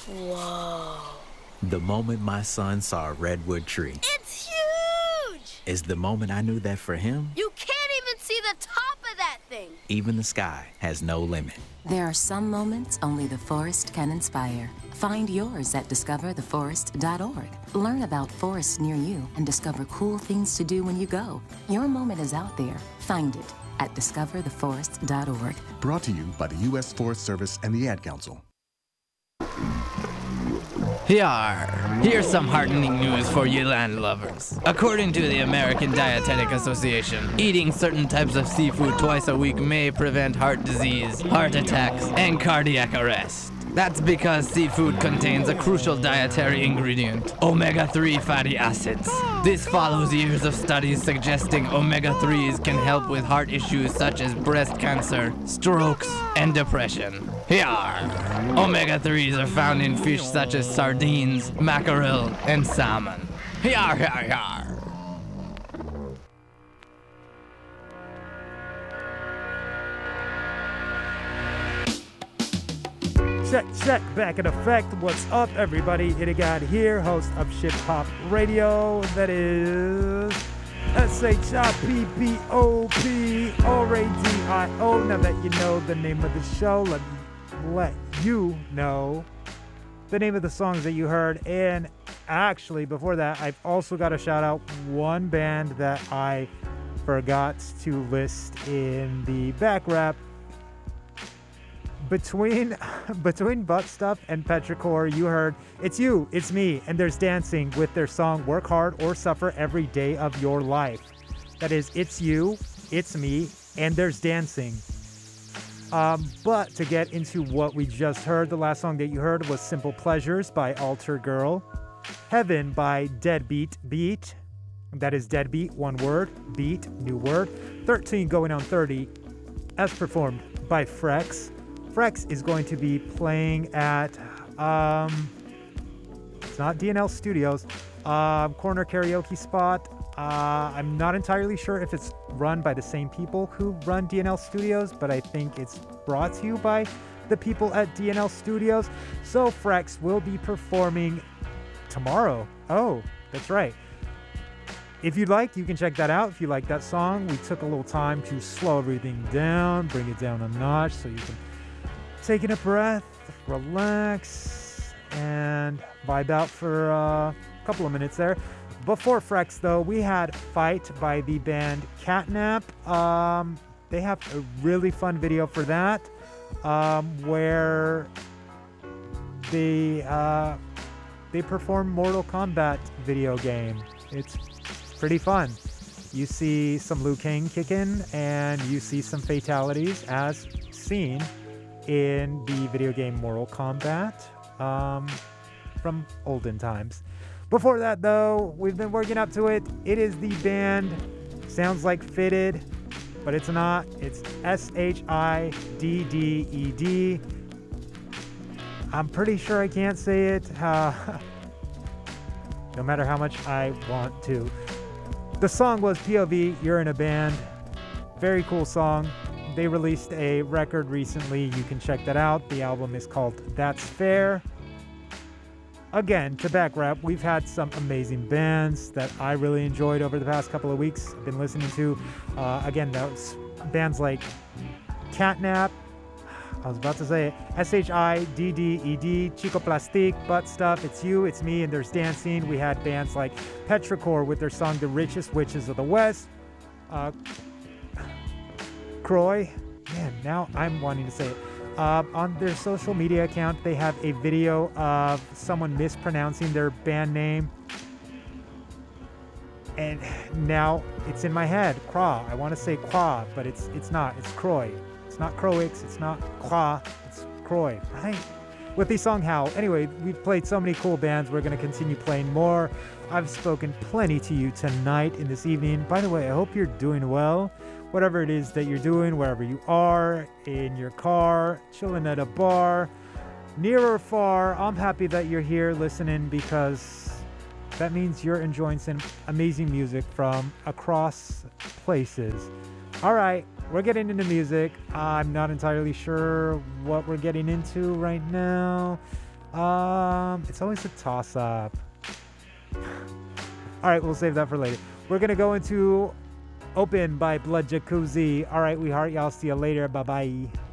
Whoa. The moment my son saw a redwood tree It's huge! is the moment I knew that for him, You can't even see the top of that thing. even the sky has no limit. There are some moments only the forest can inspire. Find yours at discovertheforest.org. Learn about forests near you and discover cool things to do when you go. Your moment is out there. Find it at discovertheforest.org. Brought to you by the U.S. Forest Service and the Ad Council. Here's some heartening news for you land lovers. According to the American Dietetic Association, eating certain types of seafood twice a week may prevent heart disease, heart attacks, and cardiac arrest. That's because seafood contains a crucial dietary ingredient, omega-3 fatty acids. This follows years of studies suggesting omega-3s can help with heart issues such as breast cancer, strokes, and depression. Omega-3s are found in fish such as sardines, mackerel, and salmon. Check, back in effect. What's up, everybody? Itagad here, host of Ship Pop Radio. That is SHIPPOPORADIO. Now that you know the name of the show, let me let you know the name of the songs that you heard. And actually, before that, I've also got to shout out one band that I forgot to list in the back rap. Between Butt Stuff and Petrichor, you heard It's You, It's Me, and There's Dancing with their song Work Hard or Suffer Every Day of Your Life. That is It's You, It's Me, and There's Dancing. But to get into what we just heard, the last song that you heard was Simple Pleasures by Alter Girl, Heaven by Deadbeat Beat, that is Deadbeat, one word, beat, new word, 13 going on 30, as performed by Frex. Frex is going to be playing at, it's not DNL Studios, corner karaoke spot. I'm not entirely sure if it's run by the same people who run DNL Studios, but I think it's brought to you by the people at DNL Studios. So Frex will be performing tomorrow. Oh, that's right. If you'd like, you can check that out. If you like that song, we took a little time to slow everything down, bring it down a notch so you can take in a breath, relax, and vibe out for a couple of minutes there. Before Frex, though, we had Fight by the band Catnap. They have a really fun video for that, where they perform Mortal Kombat video game. It's pretty fun. You see some Liu Kang kick in, and you see some fatalities as seen in the video game Mortal Kombat from olden times. Before that, though, we've been working up to it. It is the band, sounds like Fitted, but it's not. It's SHIDDED. I'm pretty sure I can't say it, no matter how much I want to. The song was POV, You're in a Band. Very cool song. They released a record recently. You can check that out. The album is called That's Fair. Again, to back rap, we've had some amazing bands that I really enjoyed over the past couple of weeks. I've been listening to, again, those bands like Catnap. I was about to say it. SHIDDED, Chico Plastique, Butt Stuff, It's You, It's Me, and There's Dancing. We had bands like Petrichor with their song The Richest Witches of the West. Croy, man, now I'm wanting to say it. On their social media account, they have a video of someone mispronouncing their band name. And now it's in my head, Craw. I want to say Qua, but it's not. It's Croy. It's not Croix. It's not Qua. It's Croy, right? With the song Howl. Anyway, we've played so many cool bands. We're going to continue playing more. I've spoken plenty to you tonight in this evening. By the way, I hope you're doing well. Whatever it is that you're doing, wherever you are, in your car, chilling at a bar, near or far, I'm happy that you're here listening because that means you're enjoying some amazing music from across places. All right, we're getting into music. I'm not entirely sure what we're getting into right now. It's always a toss-up. All right, we'll save that for later. We're gonna go into Open by Blood Jacuzzi. All right, we heart y'all. See you later. Bye-bye.